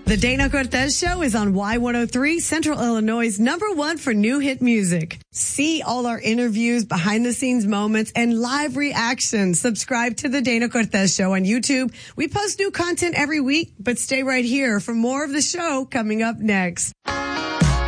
The Dana Cortez Show is on Y103, Central Illinois' #1 for new hit music. See all our interviews, behind the scenes moments, and live reactions. Subscribe to The Dana Cortez Show on YouTube. We post new content every week, but stay right here for more of the show coming up next.